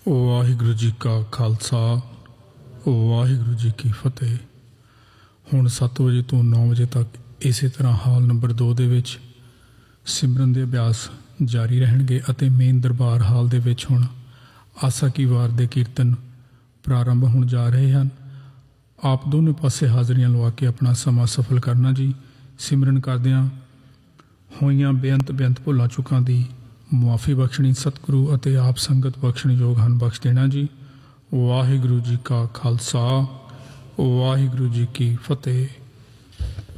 ਵਾਹਿਗੁਰੂ ਜੀ ਕਾ ਖਾਲਸਾ ਵਾਹਿਗੁਰੂ ਜੀ ਕੀ ਫਤਿਹ। ਹੁਣ 7 ਵਜੇ ਤੋਂ 9 ਵਜੇ ਤੱਕ ਇਸੇ ਤਰ੍ਹਾਂ ਹਾਲ ਨੰਬਰ 2 ਦੇ ਵਿੱਚ ਸਿਮਰਨ ਦੇ ਅਭਿਆਸ ਜਾਰੀ ਰਹਿਣਗੇ ਅਤੇ ਮੇਨ ਦਰਬਾਰ ਹਾਲ ਦੇ ਵਿੱਚ ਹੁਣ ਆਸਾ ਕੀ ਵਾਰ ਦੇ ਕੀਰਤਨ ਪ੍ਰਾਰੰਭ ਹੋਣ ਜਾ ਰਹੇ ਹਨ। ਆਪ ਦੋਨੋਂ ਪਾਸੇ ਹਾਜ਼ਰੀਆਂ ਲਵਾ ਕੇ ਆਪਣਾ ਸਮਾਂ ਸਫਲ ਕਰਨਾ ਜੀ। ਸਿਮਰਨ ਕਰਦਿਆਂ ਹੋਈਆਂ ਬੇਅੰਤ ਭੁੱਲਾਂ ਚੁੱਕਾਂ ਦੀ ਮੁਆਫੀ ਬਖਸ਼ਣੀ ਸਤਿਗੁਰੂ ਅਤੇ ਆਪ ਸੰਗਤ ਬਖਸ਼ਣਯੋਗ ਹਨ, ਬਖਸ਼ ਦੇਣਾ ਜੀ। ਵਾਹਿਗੁਰੂ ਜੀ ਕਾ ਖਾਲਸਾ ਵਾਹਿਗੁਰੂ ਜੀ ਕੀ ਫਤਿਹ।